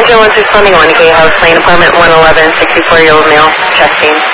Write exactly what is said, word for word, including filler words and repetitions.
Agent one six one, Iguana Gate House, Lane Apartment one eleven, sixty-four-year-old male, chest pain.